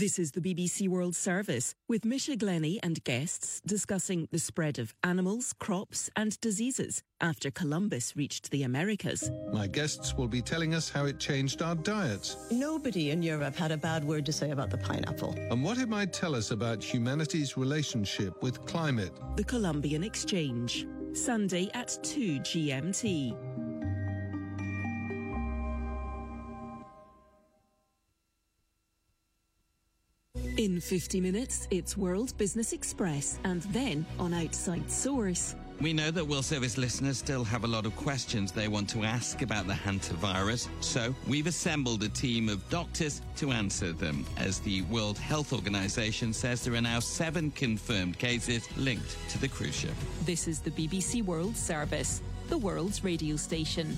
This is the BBC World Service with Misha Glenny and guests discussing the spread of animals, crops and diseases after Columbus reached the Americas. My guests will be telling us how it changed our diets. Nobody in Europe had a bad word to say about the pineapple. And what it might tell us about humanity's relationship with climate. The Columbian Exchange, Sunday at 2 GMT. In 50 minutes, it's World Business Express, and then on Outside Source. We know that World Service listeners still have a lot of questions they want to ask about the hantavirus, so we've assembled a team of doctors to answer them. As the World Health Organization says, there are now 7 confirmed cases linked to the cruise ship. This is the BBC World Service, the world's radio station.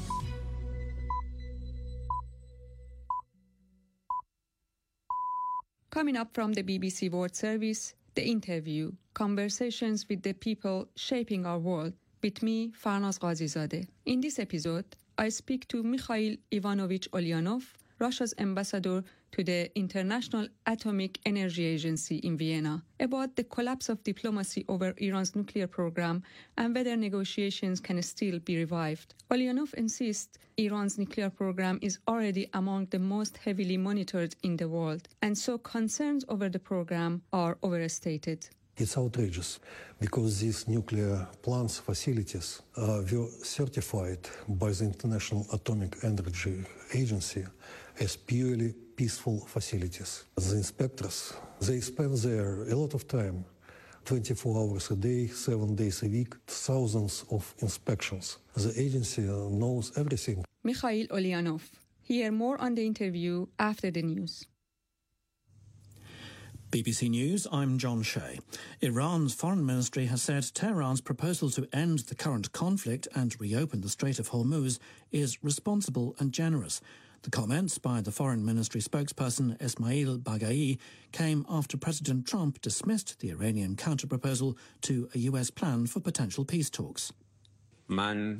Coming up from the BBC World Service, The Interview, conversations with the people shaping our world, with me, Farnaz Ghazizadeh. In this episode, I speak to Mikhail Ivanovich Ulyanov, Russia's ambassador to the International Atomic Energy Agency in Vienna, about the collapse of diplomacy over Iran's nuclear program and whether negotiations can still be revived. Ulyanov insists Iran's nuclear program is already among the most heavily monitored in the world, and so concerns over the program are overstated. It's outrageous because these nuclear plants, facilities, were certified by the International Atomic Energy Agency as purely peaceful facilities. The inspectors, they spend there a lot of time, 24 hours a day, 7 days a week, thousands of inspections. The agency knows everything. Mikhail Ulyanov. Hear more on the interview after the news. BBC News, I'm John Shea. Iran's foreign ministry has said Tehran's proposal to end the current conflict and reopen the Strait of Hormuz is responsible and generous. The comments by the foreign ministry spokesperson Esmail Baghai came after President Trump dismissed the Iranian counter-proposal to a US plan for potential peace talks. I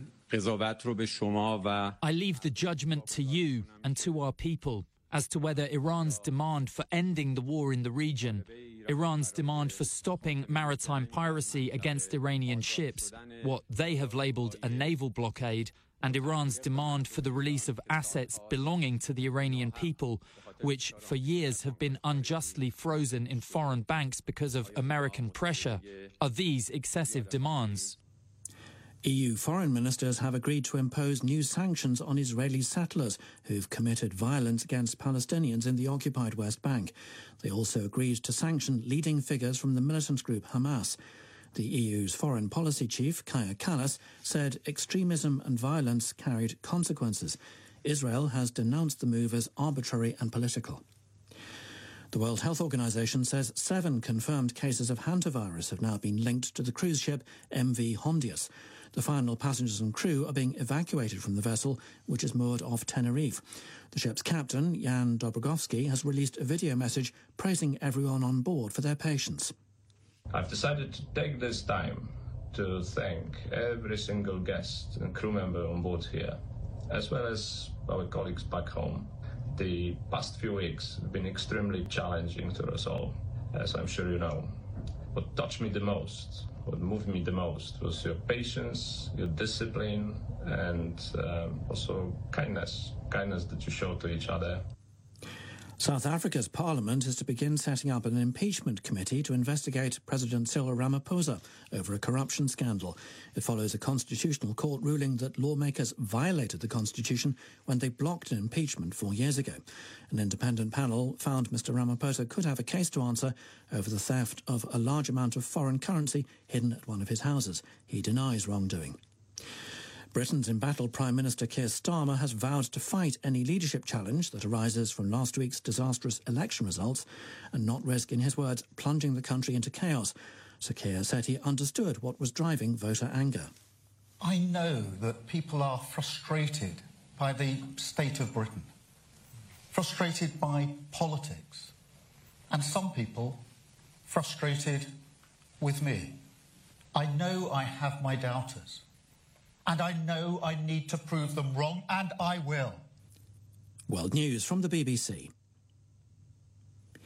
leave the judgment to you and to our people as to whether Iran's demand for ending the war in the region, Iran's demand for stopping maritime piracy against Iranian ships, what they have labelled a naval blockade, and Iran's demand for the release of assets belonging to the Iranian people, which for years have been unjustly frozen in foreign banks because of American pressure, are these excessive demands. EU foreign ministers have agreed to impose new sanctions on Israeli settlers who've committed violence against Palestinians in the occupied West Bank. They also agreed to sanction leading figures from the militant group Hamas. The EU's foreign policy chief, Kaja Kallas, said extremism and violence carried consequences. Israel has denounced the move as arbitrary and political. The World Health Organization says 7 confirmed cases of hantavirus have now been linked to the cruise ship MV Hondius. The final passengers and crew are being evacuated from the vessel, which is moored off Tenerife. The ship's captain, Jan Dobrogovsky, has released a video message praising everyone on board for their patience. I've decided to take this time to thank every single guest and crew member on board here, as well as our colleagues back home. The past few weeks have been extremely challenging to us all, as I'm sure you know. What touched me the most, what moved me the most, was your patience, your discipline, and also kindness that you show to each other. South Africa's parliament is to begin setting up an impeachment committee to investigate President Cyril Ramaphosa over a corruption scandal. It follows a constitutional court ruling that lawmakers violated the constitution when they blocked an impeachment 4 years ago. An independent panel found Mr. Ramaphosa could have a case to answer over the theft of a large amount of foreign currency hidden at one of his houses. He denies wrongdoing. Britain's embattled Prime Minister Keir Starmer has vowed to fight any leadership challenge that arises from last week's disastrous election results and not risk, in his words, plunging the country into chaos. Sir Keir said he understood what was driving voter anger. I know that people are frustrated by the state of Britain, frustrated by politics, and some people frustrated with me. I know I have my doubters. And I know I need to prove them wrong, and I will. World News from the BBC.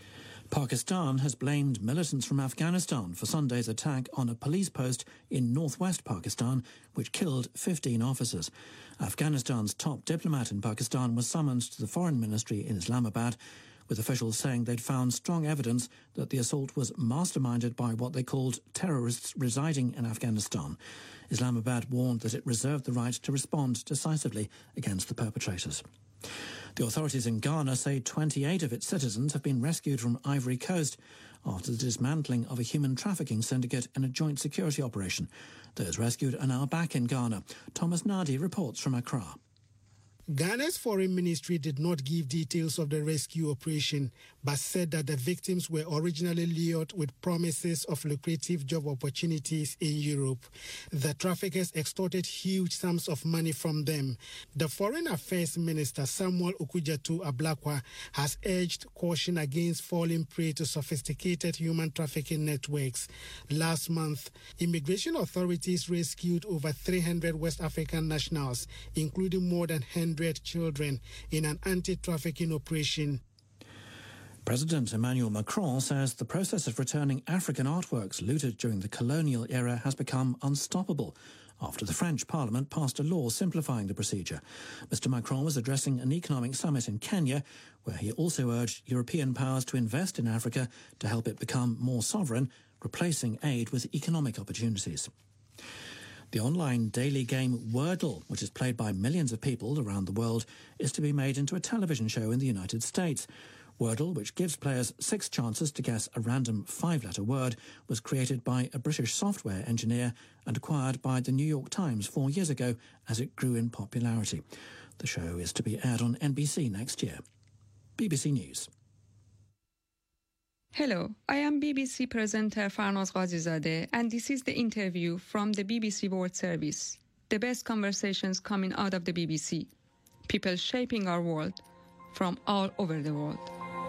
Pakistan has blamed militants from Afghanistan for Sunday's attack on a police post in northwest Pakistan, which killed 15 officers. Afghanistan's top diplomat in Pakistan was summoned to the Foreign Ministry in Islamabad, with officials saying they'd found strong evidence that the assault was masterminded by what they called terrorists residing in Afghanistan. Islamabad warned that it reserved the right to respond decisively against the perpetrators. The authorities in Ghana say 28 of its citizens have been rescued from Ivory Coast after the dismantling of a human trafficking syndicate in a joint security operation. Those rescued are now back in Ghana. Thomas Nadi reports from Accra. Ghana's foreign ministry did not give details of the rescue operation, but said that the victims were originally lured with promises of lucrative job opportunities in Europe. The traffickers extorted huge sums of money from them. The Foreign Affairs Minister, Samuel Okudzeto Ablakwa, has urged caution against falling prey to sophisticated human trafficking networks. Last month, immigration authorities rescued over 300 West African nationals, including more than 100 children, in an anti-trafficking operation. President Emmanuel Macron says the process of returning African artworks looted during the colonial era has become unstoppable after the French Parliament passed a law simplifying the procedure. Mr. Macron was addressing an economic summit in Kenya, where he also urged European powers to invest in Africa to help it become more sovereign, replacing aid with economic opportunities. The online daily game Wordle, which is played by millions of people around the world, is to be made into a television show in the United States. Wordle, which gives players 6 chances to guess a random 5-letter word, was created by a British software engineer and acquired by the New York Times 4 years ago as it grew in popularity. The show is to be aired on NBC next year. BBC News. Hello, I am BBC presenter Farnaz Ghazizadeh, and this is the interview from the BBC World Service. The best conversations coming out of the BBC. People shaping our world from all over the world.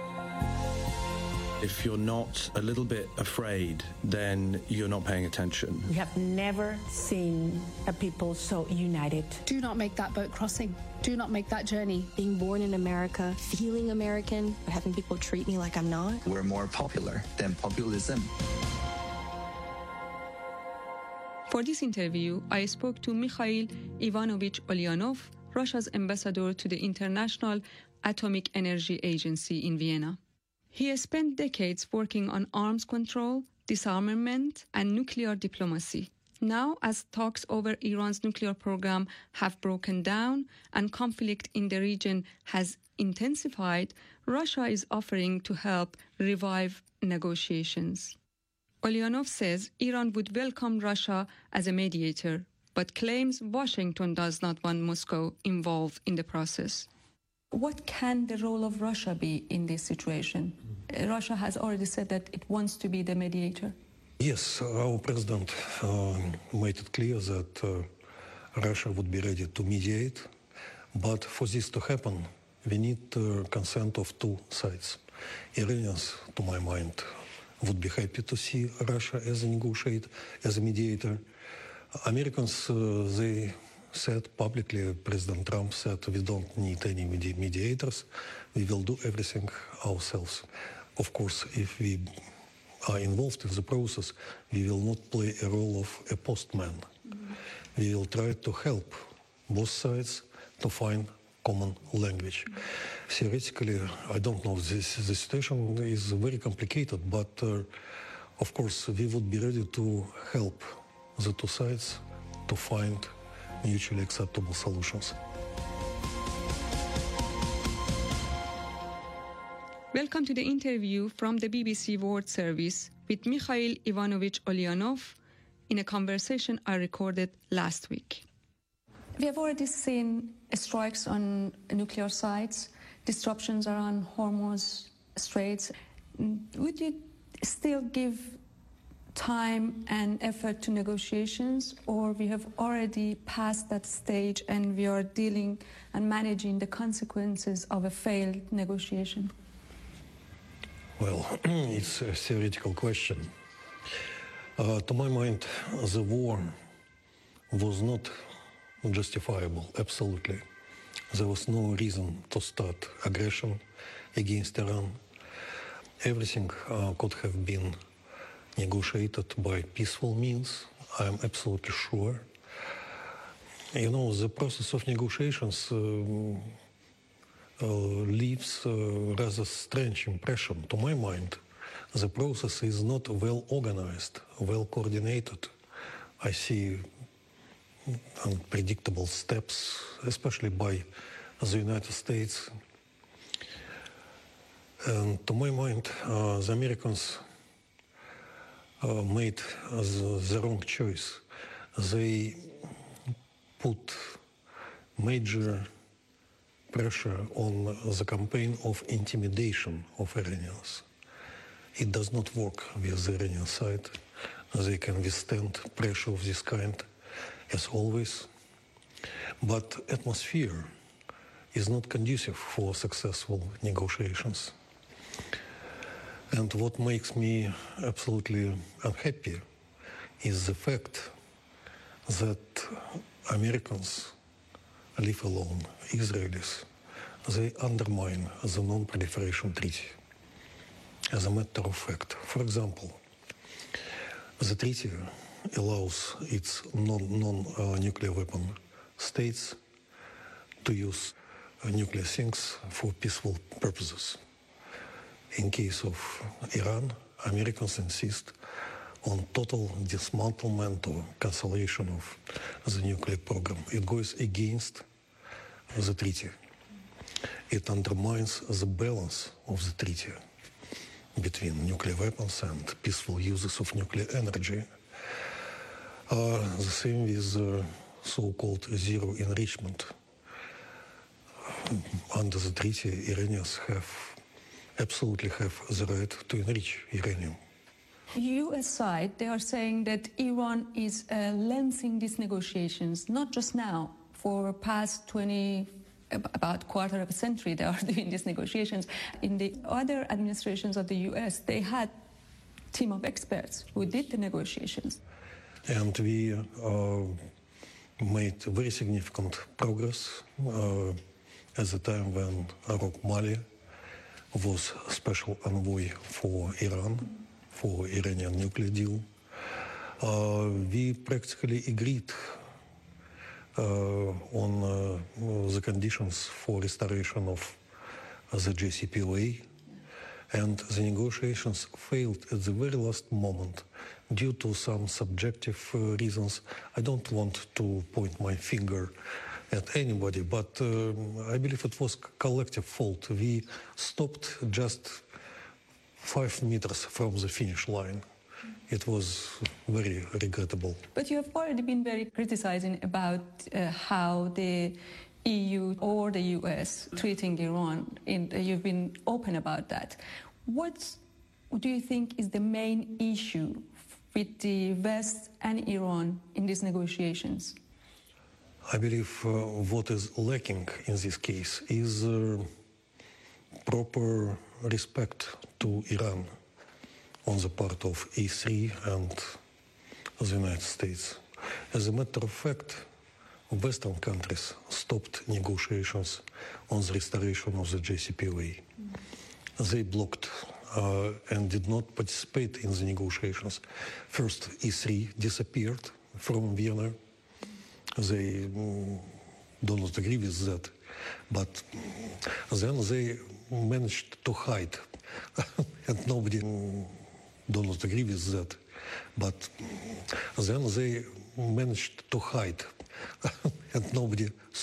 If you're not a little bit afraid, then you're not paying attention. We have never seen a people so united. Do not make that boat crossing. Do not make that journey. Being born in America, feeling American, but having people treat me like I'm not. We're more popular than populism. For this interview, I spoke to Mikhail Ivanovich Ulyanov, Russia's ambassador to the International Atomic Energy Agency in Vienna. He has spent decades working on arms control, disarmament, and nuclear diplomacy. Now, as talks over Iran's nuclear program have broken down and conflict in the region has intensified, Russia is offering to help revive negotiations. Ulyanov says Iran would welcome Russia as a mediator, but claims Washington does not want Moscow involved in the process. What can the role of Russia be in this situation? Russia has already said that it wants to be the mediator. Yes, our president made it clear that Russia would be ready to mediate, but for this to happen, we need consent of 2 sides. Iranians, to my mind, would be happy to see Russia as a negotiator, as a mediator. Americans, they said publicly, President Trump said, we don't need any mediators, we will do everything ourselves. Of course, if we are involved in the process, we will not play a role of a postman. We will try to help both sides to find common language. Theoretically, I don't know, the situation is very complicated, but of course, we would be ready to help the 2 sides to find mutually acceptable solutions. Welcome to the interview from the BBC World Service with Mikhail Ivanovich Ulyanov in a conversation I recorded last week. We have already seen strikes on nuclear sites, disruptions around Hormuz Straits. Would you still give time and effort to negotiations, or we have already passed that stage and we are dealing and managing the consequences of a failed negotiation? Well, it's a theoretical question. To my mind, the war was not justifiable, absolutely. There was no reason to start aggression against Iran. everything could have been negotiated by peaceful means. I'm absolutely sure. You know, the process of negotiations leaves a rather strange impression. To my mind, the process is not well organized, well coordinated. I see unpredictable steps, especially by the United States. And to my mind, the Americans made the wrong choice. They put major pressure on the campaign of intimidation of Iranians. It does not work with the Iranian side. They can withstand pressure of this kind, as always. But atmosphere is not conducive for successful negotiations. And what makes me absolutely unhappy is the fact that Americans, leave alone Israelis, they undermine the non-proliferation treaty. As a matter of fact, for example, the treaty allows its non-nuclear weapon states to use nuclear things for peaceful purposes. In case of Iran, Americans insist on total dismantlement or cancellation of the nuclear program. It goes against the treaty. It undermines the balance of the treaty between nuclear weapons and peaceful uses of nuclear energy. The same with so-called zero enrichment. Under the treaty, Iranians absolutely have the right to enrich uranium. U.S. side, they are saying that Iran is lengthening these negotiations, not just now, for past about quarter of a century they are doing these negotiations. In the other administrations of the U.S., they had a team of experts who did the negotiations. And we made very significant progress at the time when Rob Malley was special envoy for Iran, for Iranian nuclear deal. We practically agreed on the conditions for restoration of the JCPOA, and the negotiations failed at the very last moment due to some subjective reasons. I don't want to point my finger at anybody, but I believe it was collective fault. We stopped just 5 meters from the finish line. It was very regrettable. But you have already been very criticizing about how the EU or the US treating Iran. You've been open about that. What do you think is the main issue with the West and Iran in these negotiations? I believe what is lacking in this case is proper respect to Iran on the part of E3 and the United States. As a matter of fact, Western countries stopped negotiations on the restoration of the JCPOA. They blocked and did not participate in the negotiations. First, E3 disappeared from Vienna. They do not agree with that, but then they managed to hide, and nobody do not agree with that, but then they managed to hide, and nobody